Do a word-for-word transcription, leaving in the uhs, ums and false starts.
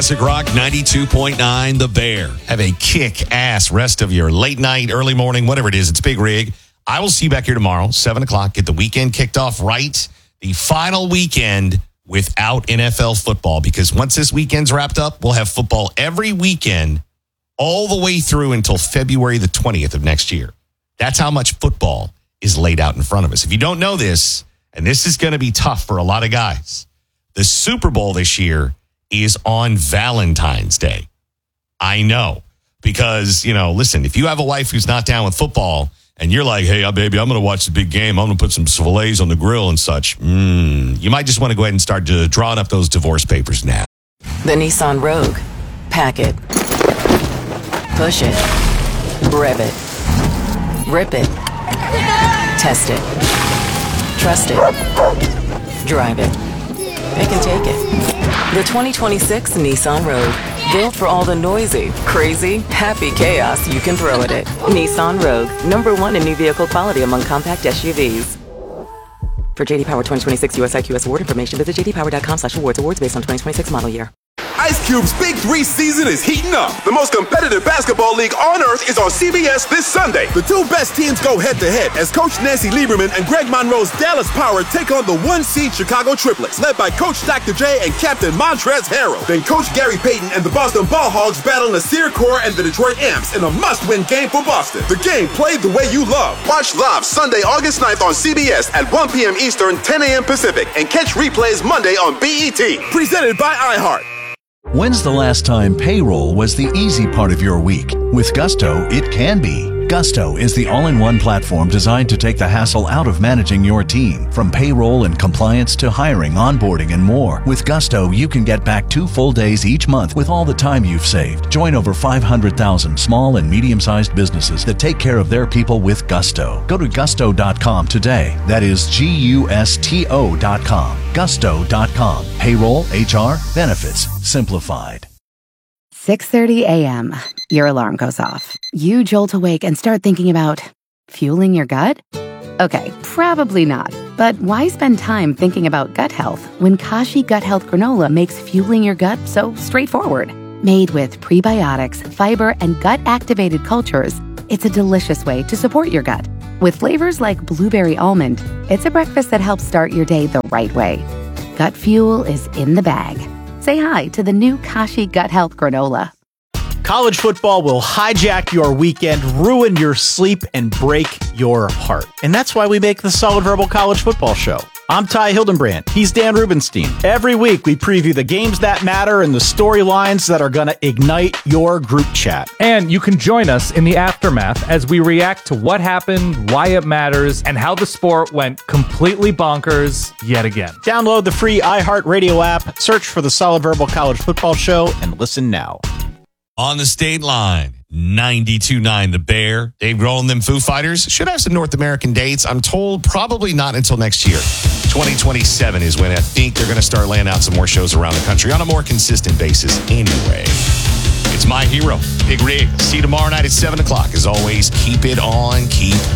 Classic Rock ninety-two point nine, The Bear. Have a kick-ass rest of your late night, early morning, whatever it is. It's Big Rig. I will see you back here tomorrow, seven o'clock. Get the weekend kicked off right. The final weekend without N F L football, because once this weekend's wrapped up, we'll have football every weekend all the way through until February the twentieth of next year. That's how much football is laid out in front of us. If you don't know this, and this is going to be tough for a lot of guys, the Super Bowl this year is on Valentine's Day. I know, because, you know, listen, if you have a wife who's not down with football and you're like, hey, baby, I'm going to watch the big game. I'm going to put some fillets on the grill and such. Mm, you might just want to go ahead and start to drawing up those divorce papers now. The Nissan Rogue. Pack it. Push it. Rev it. Rip it. Test it. Trust it. Drive it. Pick and take it. The twenty twenty-six Nissan Rogue. Built for all the noisy, crazy, happy chaos you can throw at it. Nissan Rogue. Number one in new vehicle quality among compact S U Vs. For J D Power twenty twenty-six U S I Q S award information, visit j d power dot com slash awards. Awards based on twenty twenty-six model year. Ice Cube's Big Three season is heating up. The most competitive basketball league on earth is on C B S this Sunday. The two best teams go head-to-head as Coach Nancy Lieberman and Greg Monroe's Dallas Power take on the one-seed Chicago Triplets, led by Coach Doctor J and Captain Montrezl Harrell. Then Coach Gary Payton and the Boston Ball Hogs battle Nasir Kaur and the Detroit Imps in a must-win game for Boston. The game played the way you love. Watch live Sunday, August ninth on C B S at one p.m. Eastern, ten a.m. Pacific, and catch replays Monday on B E T. Presented by iHeart. When's the last time payroll was the easy part of your week? With Gusto, it can be. Gusto is the all-in-one platform designed to take the hassle out of managing your team. From payroll and compliance to hiring, onboarding, and more. With Gusto, you can get back two full days each month with all the time you've saved. Join over five hundred thousand small and medium-sized businesses that take care of their people with Gusto. Go to gusto dot com today. That is G U S T O dot com. gusto dot com. Payroll, H R, benefits, simplified. six thirty a.m. Your alarm goes off. You jolt awake and start thinking about fueling your gut? Okay, probably not. But why spend time thinking about gut health when Kashi Gut Health Granola makes fueling your gut so straightforward? Made with prebiotics, fiber, and gut-activated cultures, it's a delicious way to support your gut. With flavors like blueberry almond, it's a breakfast that helps start your day the right way. Gut fuel is in the bag. Say hi to the new Kashi Gut Health Granola. College football will hijack your weekend, ruin your sleep, and break your heart. And that's why we make the Solid Verbal College Football Show. I'm Ty Hildenbrand. He's Dan Rubenstein. Every week, we preview the games that matter and the storylines that are going to ignite your group chat. And you can join us in the aftermath as we react to what happened, why it matters, and how the sport went completely bonkers yet again. Download the free iHeartRadio app, search for the Solid Verbal College Football Show, and listen now. On the state line, ninety-two point nine The Bear. Dave Grohl and them Foo Fighters should have some North American dates. I'm told probably not until next year. twenty twenty-seven is when I think they're going to start laying out some more shows around the country on a more consistent basis anyway. It's my hero, Big Rig. See you tomorrow night at seven o'clock. As always, keep it on, keep